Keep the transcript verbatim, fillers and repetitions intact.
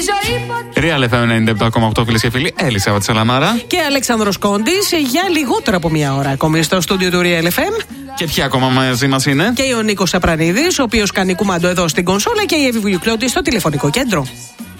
Real εφ εμ ενενήντα επτά κόμμα οκτώ, φίλες και φίλοι. Έλισσα Βατσαλαμάρα. Και Αλέξανδρος Κόντης για λιγότερο από μία ώρα ακόμη στο στούντιο του Real εφ εμ. Και ποια ακόμα μαζί μας είναι? Και ο Νίκος Απρανίδης, ο οποίος κάνει κουμάντο εδώ στην κονσόλα, και η Εύη Βουλιουκλώτη στο τηλεφωνικό κέντρο.